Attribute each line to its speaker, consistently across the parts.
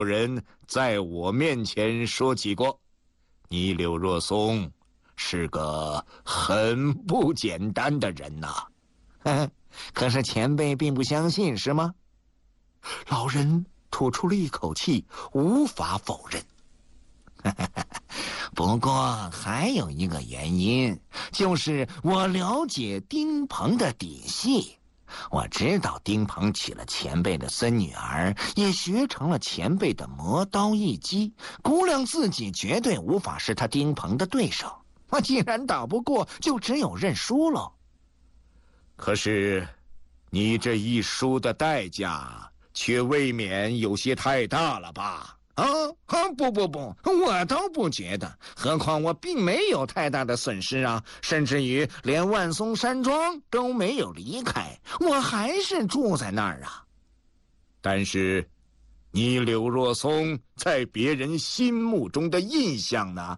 Speaker 1: 有人在我面前说起过，你柳若松是个很不简单的人呐。
Speaker 2: 可是前辈并不相信，是吗？
Speaker 1: 老人吐出了一口气，无法否认。
Speaker 2: 不过还有一个原因，就是我了解丁鹏的底细。我知道丁鹏娶了前辈的孙女儿，也学成了前辈的魔刀一击，估量自己绝对无法是他丁鹏的对手。我既然打不过，就只有认输了。
Speaker 1: 可是，你这一输的代价，却未免有些太大了吧？
Speaker 2: 不，我倒不觉得。何况我并没有太大的损失啊，甚至于连万松山庄都没有离开，我还是住在那儿啊。
Speaker 1: 但是，你柳若松在别人心目中的印象呢？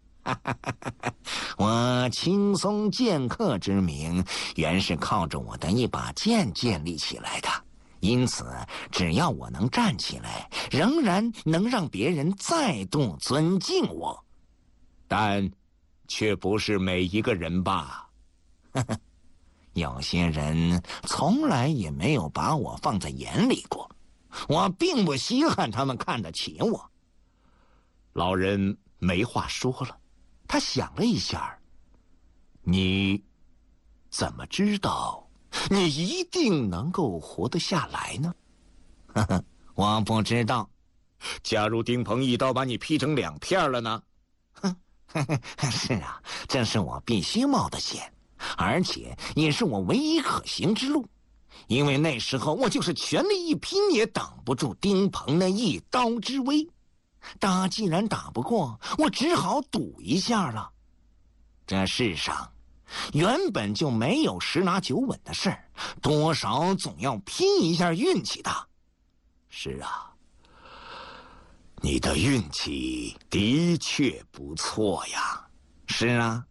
Speaker 2: 我轻松剑客之名，原是靠着我的一把剑建立起来的。因此，只要我能站起来，仍然能让别人再度尊敬我。
Speaker 1: 但，却不是每一个人吧？
Speaker 2: 有些人从来也没有把我放在眼里过，我并不稀罕他们看得起我。
Speaker 1: 老人没话说了，他想了一下，你怎么知道你一定能够活得下来呢？
Speaker 2: 我不知道。
Speaker 1: 假如丁鹏一刀把你劈成2片了呢？
Speaker 2: 是啊，这是我必须冒的险，而且也是我唯一可行之路。因为那时候我就是全力一拼也挡不住丁鹏那一刀之威。既然打不过，我只好赌一下了。这世上原本就没有十拿九稳的事儿，多少总要拼一下运气的。
Speaker 1: 是啊，你的运气的确不错呀。
Speaker 2: 是啊，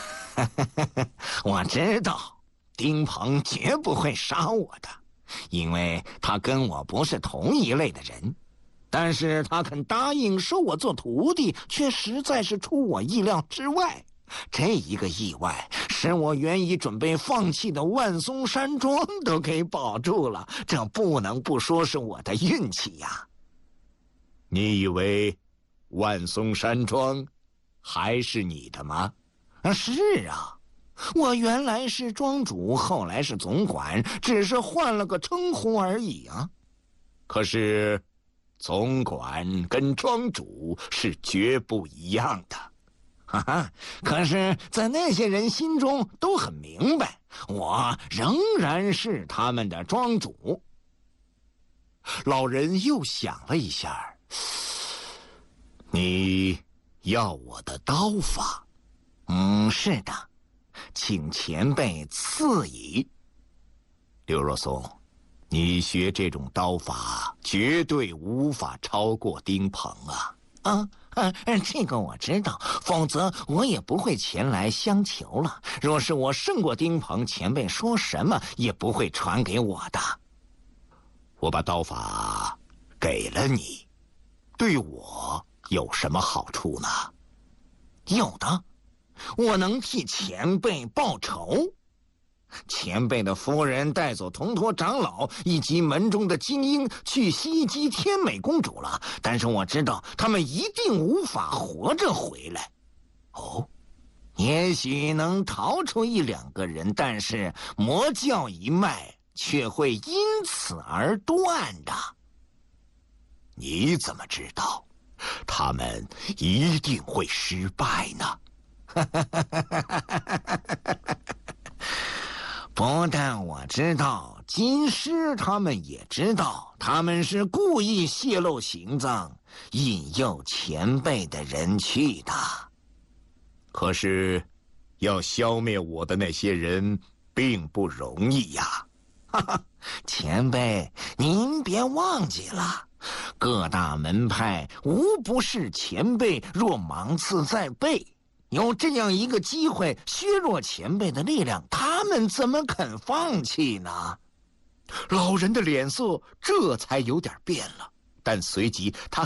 Speaker 2: 我知道丁鹏绝不会杀我的，因为他跟我不是同一类的人。但是他肯答应收我做徒弟，却实在是出我意料之外。这一个意外，使我原已准备放弃的万松山庄都给保住了，这不能不说是我的运气呀。
Speaker 1: 你以为万松山庄还是你的吗？
Speaker 2: 是啊，我原来是庄主，后来是总管，只是换了个称呼而已啊。
Speaker 1: 可是总管跟庄主是绝不一样的。
Speaker 2: 可是在那些人心中都很明白，我仍然是他们的庄主。
Speaker 1: 老人又想了一下，你要我的刀法？
Speaker 2: 是的，请前辈赐以。
Speaker 1: 刘若松，你学这种刀法绝对无法超过丁鹏啊。
Speaker 2: 这个我知道，否则我也不会前来相求了。若是我胜过丁鹏，前辈说什么也不会传给我的。
Speaker 1: 我把刀法给了你，对我有什么好处呢？
Speaker 2: 有的，我能替前辈报仇。前辈的夫人带走铜驼长老以及门中的精英去袭击天美公主了，但是我知道他们一定无法活着回来。也许能逃出1、2个人，但是魔教一脉却会因此而断的。
Speaker 1: 你怎么知道他们一定会失败呢？
Speaker 2: 不但我知道，金师他们也知道，他们是故意泄露行踪，引诱前辈的人去的。
Speaker 1: 可是，要消灭我的那些人并不容易呀。
Speaker 2: 前辈，您别忘记了，各大门派无不是前辈若芒刺在背。有这样一个机会削弱前辈的力量，他们怎么肯放弃呢？
Speaker 1: 老人的脸色这才有点变了， 但随即他